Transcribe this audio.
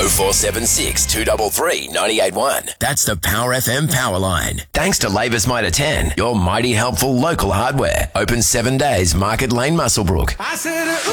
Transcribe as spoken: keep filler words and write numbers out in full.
four seven six, two three three, nine eight one. That's the Power F M power line. Thanks to Labour's Mitre ten, your mighty helpful local hardware. Open seven days, Market Lane, Muswellbrook. I said,